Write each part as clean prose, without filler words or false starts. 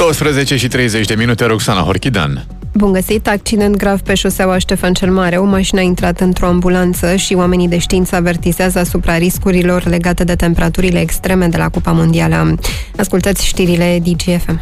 12:30, Roxana Horchidan. Bun găsit! Accident grav pe șoseaua Ștefan cel Mare. O mașină a intrat într-o ambulanță și oamenii de știință avertizează asupra riscurilor legate de temperaturile extreme de la Cupa Mondială. Ascultați știrile DGFM.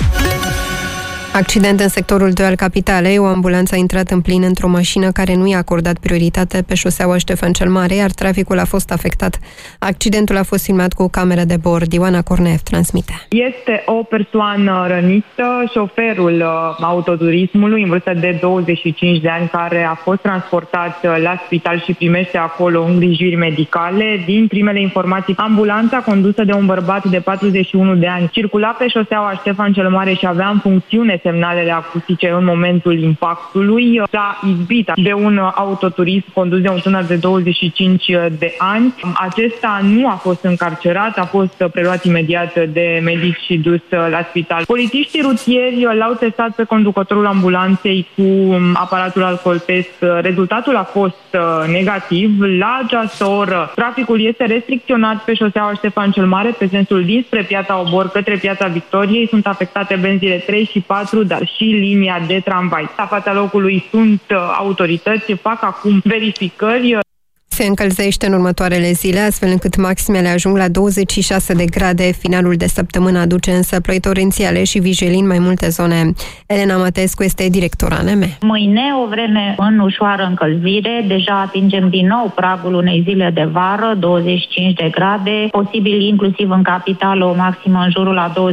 Accident în sectorul 2 al capitalei. O ambulanță a intrat în plin într-o mașină care nu i-a acordat prioritate pe șoseaua Ștefan cel Mare, iar traficul a fost afectat. Accidentul a fost filmat cu o cameră de bord. Ioana Corneev transmite. Este o persoană rănită, șoferul autoturismului în vârstă de 25 de ani, care a fost transportat la spital și primește acolo îngrijiri medicale. Din primele informații, ambulanța condusă de un bărbat de 41 de ani circula pe șoseaua Ștefan cel Mare și avea în funcțiune semnalele acustice în momentul impactului. S-a izbit de un autoturism condus de un tânăr de 25 de ani. Acesta nu a fost încarcerat, a fost preluat imediat de medici și dus la spital. Polițiștii rutieri l-au testat pe conducătorul ambulanței cu aparatul alcooltest. Rezultatul a fost negativ. La această oră, traficul este restricționat pe șoseaua Ștefan cel Mare, pe sensul dinspre Piața Obor către Piața Victoriei. Sunt afectate benzile 3 și 4, dar și linia de tramvai. La fața locului sunt autorități, fac acum verificări. Se încălzește în următoarele zile, astfel încât maximele ajung la 26 de grade. Finalul de săptămână aduce însă ploi torențiale și vijelii în mai multe zone. Elena Matescu este directora ANM. Mâine o vreme în ușoară încălzire, deja atingem din nou pragul unei zile de vară, 25 de grade, posibil inclusiv în capitală o maximă în jurul la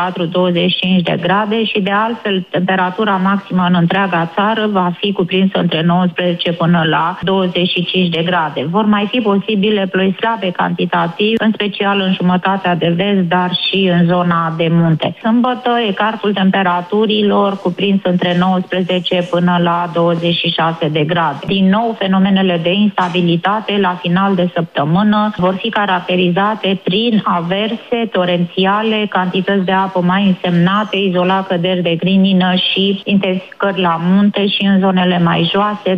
24-25 de grade și de altfel temperatura maximă în întreaga țară va fi cuprinsă între 19 până la 25 de grade. Vor mai fi posibile ploi slabe cantitativ, în special în jumătatea de vest, dar și în zona de munte. Sâmbătă, ecartul temperaturilor cuprins între 19 până la 26 de grade. Din nou, fenomenele de instabilitate la final de săptămână vor fi caracterizate prin averse torențiale, cantități de apă mai însemnate, izolat căderi de grinină și intensificări la munte și în zonele mai joase.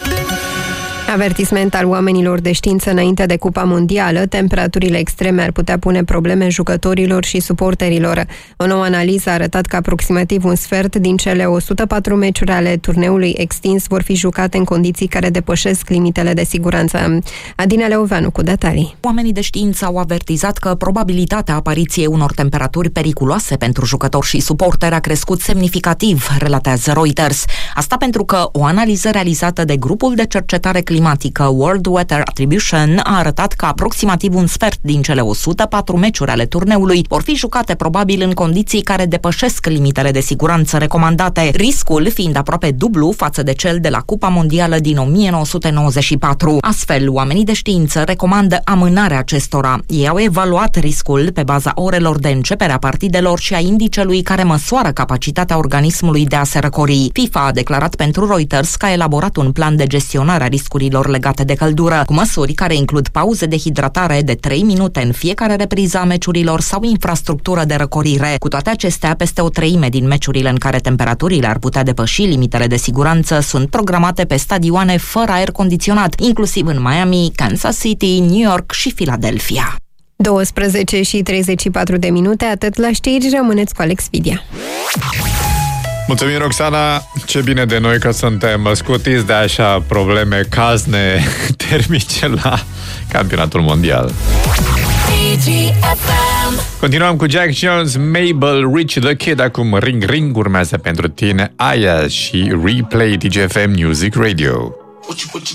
Avertisment al oamenilor de știință înainte de Cupa Mondială. Temperaturile extreme ar putea pune probleme jucătorilor și suporterilor. O nouă analiză a arătat că aproximativ un sfert din cele 104 meciuri ale turneului extins vor fi jucate în condiții care depășesc limitele de siguranță. Adina Leoveanu cu detalii. Oamenii de știință au avertizat că probabilitatea apariției unor temperaturi periculoase pentru jucători și suporteri a crescut semnificativ, relatează Reuters. Asta pentru că o analiză realizată de grupul de cercetare climatică World Weather Attribution a arătat că aproximativ un sfert din cele 104 meciuri ale turneului vor fi jucate probabil în condiții care depășesc limitele de siguranță recomandate, riscul fiind aproape dublu față de cel de la Cupa Mondială din 1994. Astfel, oamenii de știință recomandă amânarea acestora. Ei au evaluat riscul pe baza orelor de începere a partidelor și a indicelui care măsoară capacitatea organismului de a se răcori. FIFA a declarat pentru Reuters că a elaborat un plan de gestionare a riscurilor legate de căldură, cu măsuri care includ pauze de hidratare de 3 minute în fiecare repriză a meciurilor sau infrastructură de răcorire. Cu toate acestea, peste o treime din meciurile în care temperaturile ar putea depăși limitele de siguranță sunt programate pe stadioane fără aer condiționat, inclusiv în Miami, Kansas City, New York și Philadelphia. 12:34, atât la știri, rămâneți cu Alex Vidia. Mulțumim, Roxana! Ce bine de noi că suntem scutiți de așa probleme cazne termice la campionatul mondial. Continuăm cu Jack Jones, Mabel, Rich the Kid. Acum Ring Ring urmează pentru tine, Aya și Replay DGFM Music Radio.